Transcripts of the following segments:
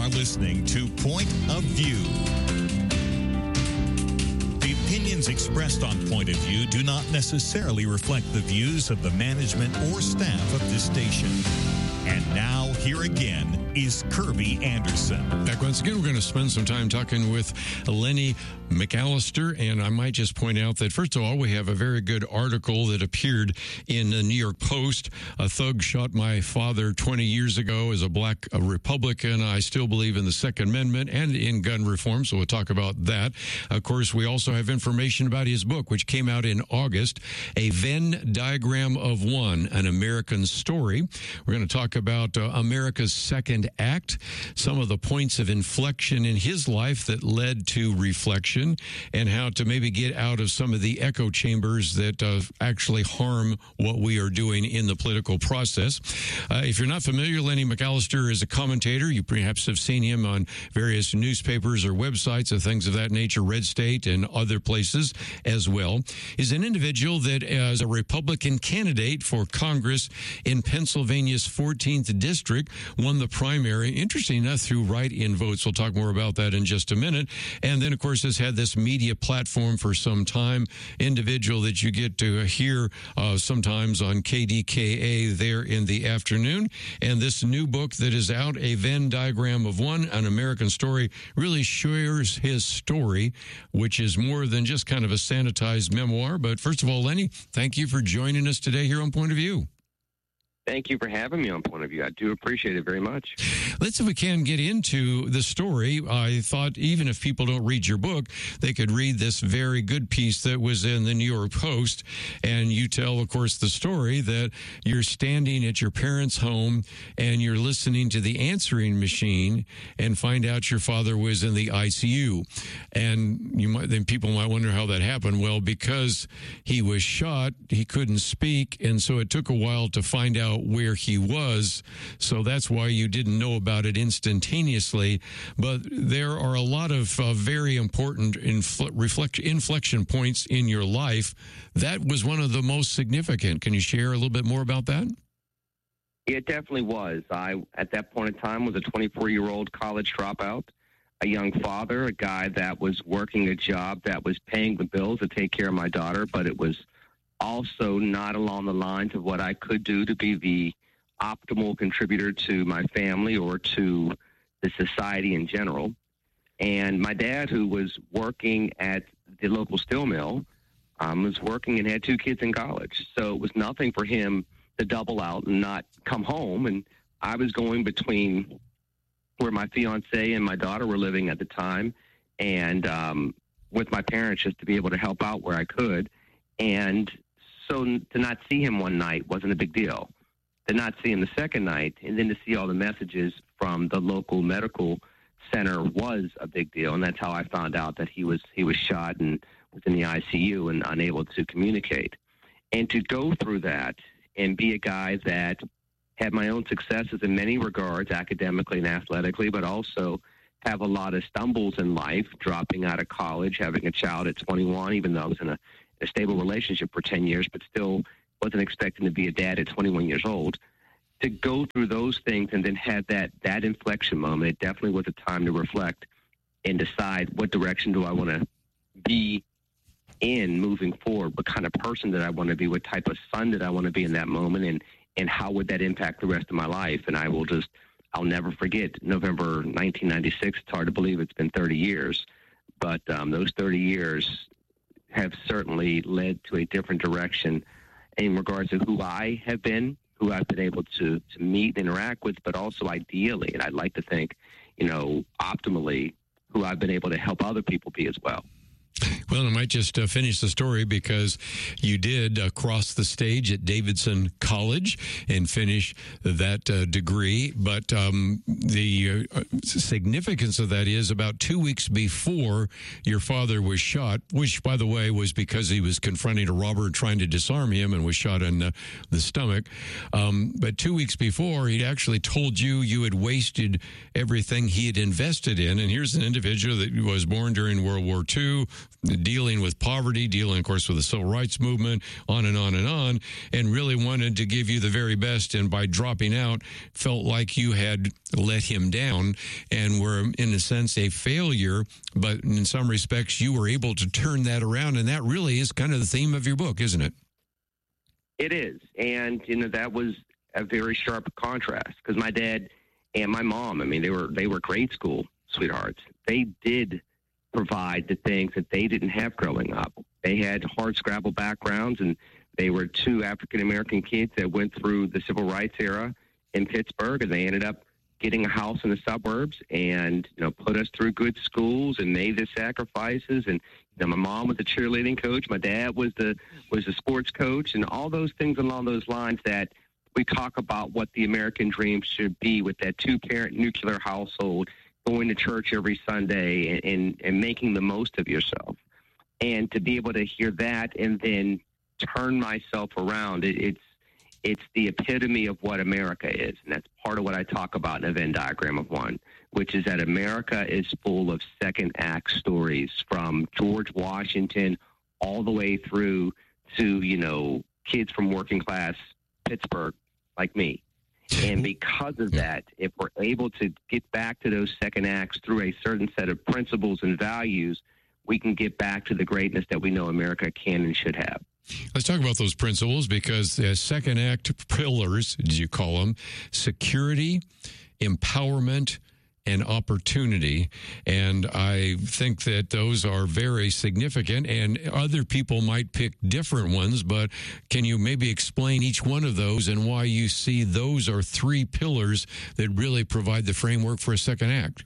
are listening to Point of View. The opinions expressed on Point of View do not necessarily reflect the views of the management or staff of this station. And now, here again is Kirby Anderson. Back once again, we're going to spend some time talking with Lenny McAllister. And I might just point out that, first of all, we have a very good article that appeared in the New York Post. A thug shot my father 20 years ago as a black Republican. I still believe in the Second Amendment and in gun reform, so we'll talk about that. Of course, we also have information about his book, which came out in August, A Venn Diagram of One, An American Story. We're going to talk about America's Second Act, some of the points of inflection in his life that led to reflection, and how to maybe get out of some of the echo chambers that actually harm what we are doing in the political process. If you're not familiar, Lenny McAllister is a commentator. You perhaps have seen him on various newspapers or websites and things of that nature, Red State and other places as well. He's an individual that, as a Republican candidate for Congress in Pennsylvania's 14th District, won the primary, interesting enough, through write-in votes. We'll talk more about that in just a minute. And then, of course, has had this media platform for some time, individual that you get to hear sometimes on KDKA there in the afternoon. And this new book that is out, A Venn Diagram of One, An American Story, really shares his story, which is more than just kind of a sanitized memoir. But first of all, Lenny, thank you for joining us today here on Point of View. Thank you for having me on Point of View. I do appreciate it very much. Let's, if we can, get into the story. I thought even if people don't read your book, they could read this very good piece that was in the New York Post. And you tell, of course, the story that you're standing at your parents' home and you're listening to the answering machine and find out your father was in the ICU. And then people might wonder how that happened. Well, because he was shot, he couldn't speak. And so it took a while to find out where he was, so that's why you didn't know about it instantaneously. But there are a lot of very important inflection points in your life. That was one of the most significant. Can you share a little bit more about that? It definitely was. I, at that point in time, was a 24-year-old college dropout, a young father, a guy that was working a job that was paying the bills to take care of my daughter, but it was also not along the lines of what I could do to be the optimal contributor to my family or to the society in general. And my dad, who was working at the local steel mill, was working and had 2 kids in college. So it was nothing for him to double out and not come home. And I was going between where my fiance and my daughter were living at the time and with my parents, just to be able to help out where I could. And so to not see him one night wasn't a big deal. To not see him the second night, and then to see all the messages from the local medical center was a big deal. And that's how I found out that he was shot and was in the ICU and unable to communicate. And to go through that and be a guy that had my own successes in many regards, academically and athletically, but also have a lot of stumbles in life, dropping out of college, having a child at 21, even though I was in a stable relationship for 10 years, but still wasn't expecting to be a dad at 21 years old. To go through those things and then have that inflection moment, it definitely was a time to reflect and decide what direction do I want to be in moving forward, what kind of person did I want to be, what type of son did I want to be in that moment, and how would that impact the rest of my life. And I'll never forget November 1996. It's hard to believe it's been 30 years, but those 30 years have certainly led to a different direction in regards to who I have been, who I've been able to meet and interact with, but also ideally, and I'd like to think, optimally, who I've been able to help other people be as well. Well, I might just finish the story because you did cross the stage at Davidson College and finish that degree. But the significance of that is about 2 weeks before your father was shot, which, by the way, was because he was confronting a robber trying to disarm him and was shot in the stomach. But 2 weeks before, he actually told you had wasted everything he had invested in. And here's an individual that was born during World War II, dealing with poverty, dealing, of course, with the civil rights movement, on and on and on, and really wanted to give you the very best. And by dropping out, felt like you had let him down and were, in a sense, a failure. But in some respects, you were able to turn that around. And that really is kind of the theme of your book, isn't it? It is. And, that was a very sharp contrast because my dad and my mom, they were grade school sweethearts. They did provide the things that they didn't have growing up. They had hard scrabble backgrounds, and they were two African-American kids that went through the civil rights era in Pittsburgh, and they ended up getting a house in the suburbs and, put us through good schools and made the sacrifices. And, my mom was the cheerleading coach. My dad was the sports coach, and all those things along those lines that we talk about what the American dream should be with that two-parent nuclear household, going to church every Sunday and making the most of yourself. And to be able to hear that and then turn myself around, it's the epitome of what America is. And that's part of what I talk about in a Venn diagram of one, which is that America is full of second act stories from George Washington all the way through to, kids from working class Pittsburgh like me. And because of that, if we're able to get back to those second acts through a certain set of principles and values, we can get back to the greatness that we know America can and should have. Let's talk about those principles because second act pillars, as you call them, security, empowerment, and opportunity. And I think that those are very significant, and other people might pick different ones, but can you maybe explain each one of those and why you see those are three pillars that really provide the framework for a second act?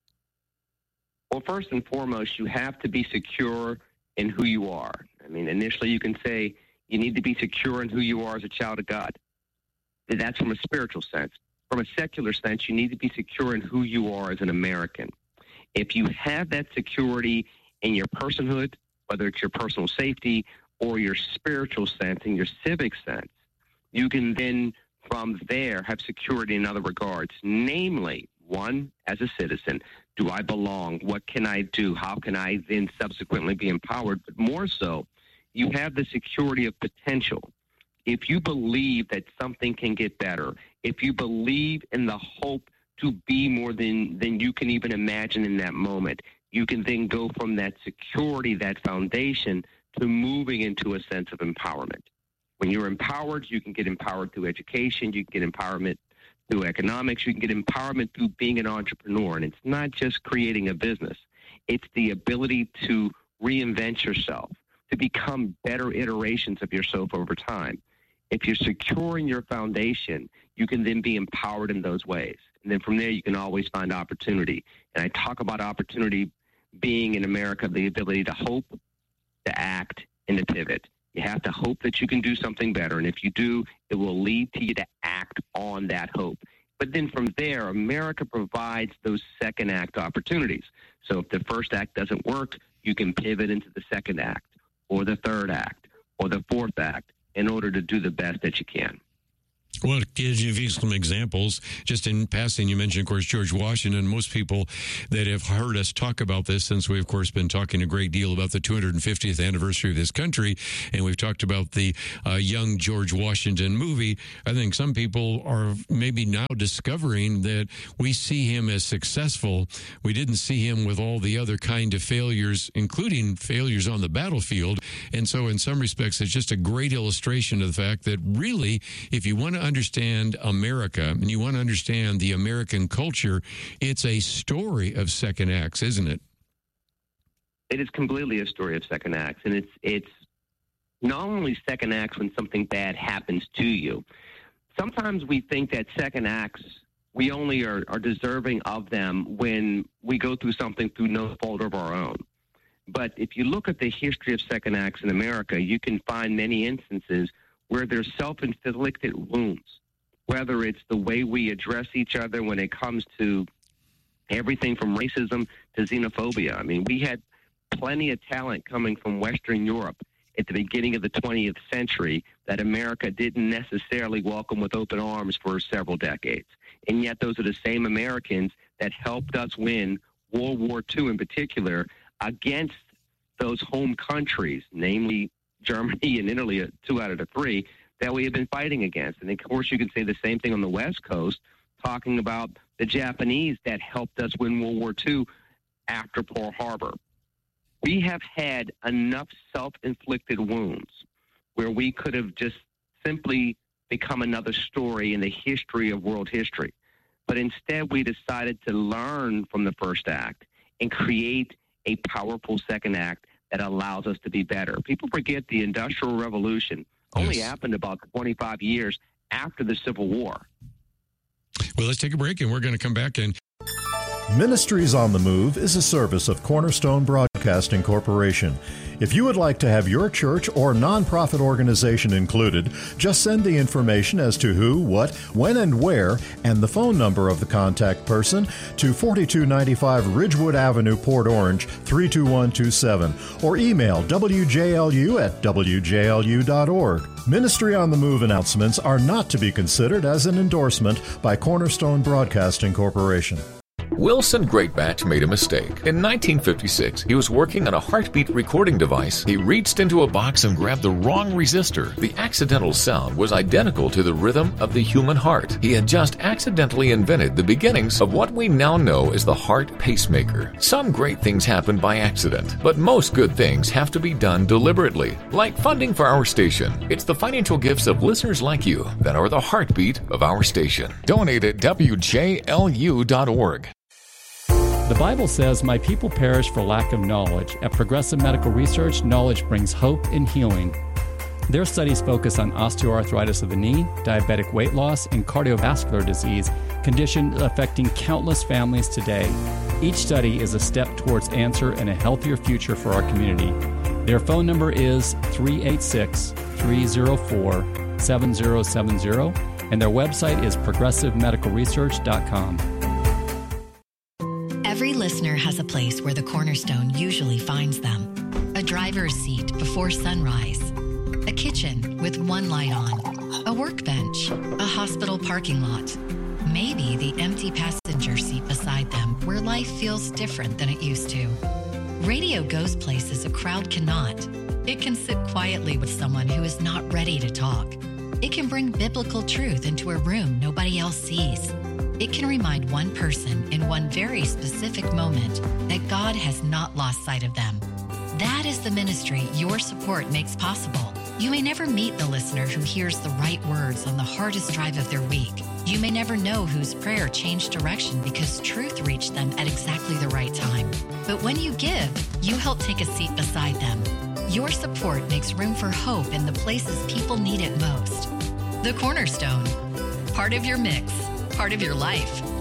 Well, first and foremost, you have to be secure in who you are. Initially you can say you need to be secure in who you are as a child of God. That's from a spiritual sense. From a secular sense, you need to be secure in who you are as an American. If you have that security in your personhood, whether it's your personal safety or your spiritual sense and your civic sense, you can then from there have security in other regards. Namely, one, as a citizen, do I belong? What can I do? How can I then subsequently be empowered? But more so, you have the security of potential. If you believe that something can get better, if you believe in the hope to be more than you can even imagine in that moment, you can then go from that security, that foundation, to moving into a sense of empowerment. When you're empowered, you can get empowered through education, you can get empowerment through economics, you can get empowerment through being an entrepreneur. And it's not just creating a business. It's the ability to reinvent yourself, to become better iterations of yourself over time. If you're secure in your foundation, you can then be empowered in those ways. And then from there, you can always find opportunity. And I talk about opportunity being in America, the ability to hope, to act, and to pivot. You have to hope that you can do something better. And if you do, it will lead to you to act on that hope. But then from there, America provides those second act opportunities. So if the first act doesn't work, you can pivot into the second act or the third act or the fourth act in order to do the best that you can. Well, to give you some examples, just in passing, you mentioned, of course, George Washington. Most people that have heard us talk about this, since we've, of course, been talking a great deal about the 250th anniversary of this country, and we've talked about the young George Washington movie, I think some people are maybe now discovering that we see him as successful. We didn't see him with all the other kind of failures, including failures on the battlefield. And so in some respects, it's just a great illustration of the fact that really, if you want to understand America and you want to understand the American culture, it's a story of second acts, isn't it? It is completely a story of second acts. And it's not only second acts when something bad happens to you. Sometimes we think that second acts, we only are deserving of them when we go through something through no fault of our own. But if you look at the history of second acts in America, you can find many instances where there's self-inflicted wounds, whether it's the way we address each other when it comes to everything from racism to xenophobia. I mean, we had plenty of talent coming from Western Europe at the beginning of the 20th century that America didn't necessarily welcome with open arms for several decades. And yet those are the same Americans that helped us win World War II in particular against those home countries, namely Germany and Italy, 2 out of the 3, that we have been fighting against. And, of course, you can say the same thing on the West Coast, talking about the Japanese that helped us win World War II after Pearl Harbor. We have had enough self-inflicted wounds where we could have just simply become another story in the history of world history. But instead, we decided to learn from the first act and create a powerful second act that allows us to be better. People forget the Industrial Revolution only happened about 25 years after the Civil War. Well, let's take a break, and we're going to come back and... Ministries on the Move is a service of Cornerstone Broadcasting Corporation. If you would like to have your church or nonprofit organization included, just send the information as to who, what, when, and where, and the phone number of the contact person to 4295 Ridgewood Avenue, Port Orange, 32127, or email wjlu@wjlu.org. Ministry on the Move announcements are not to be considered as an endorsement by Cornerstone Broadcasting Corporation. Wilson Greatbatch made a mistake. In 1956, he was working on a heartbeat recording device. He reached into a box and grabbed the wrong resistor. The accidental sound was identical to the rhythm of the human heart. He had just accidentally invented the beginnings of what we now know as the heart pacemaker. Some great things happen by accident, but most good things have to be done deliberately, like funding for our station. It's the financial gifts of listeners like you that are the heartbeat of our station. Donate at wjlu.org. The Bible says, "My people perish for lack of knowledge." At Progressive Medical Research, knowledge brings hope and healing. Their studies focus on osteoarthritis of the knee, diabetic weight loss, and cardiovascular disease, conditions affecting countless families today. Each study is a step towards answer and a healthier future for our community. Their phone number is 386-304-7070, and their website is progressivemedicalresearch.com. Every listener has a place where the Cornerstone usually finds them. A driver's seat before sunrise. A kitchen with one light on. A workbench. A hospital parking lot. Maybe the empty passenger seat beside them where life feels different than it used to. Radio goes places a crowd cannot. It can sit quietly with someone who is not ready to talk. It can bring biblical truth into a room nobody else sees. It can remind one person in one very specific moment that God has not lost sight of them. That is the ministry your support makes possible. You may never meet the listener who hears the right words on the hardest drive of their week. You may never know whose prayer changed direction because truth reached them at exactly the right time. But when you give, you help take a seat beside them. Your support makes room for hope in the places people need it most. The Cornerstone. Part of your mix. Part of your life.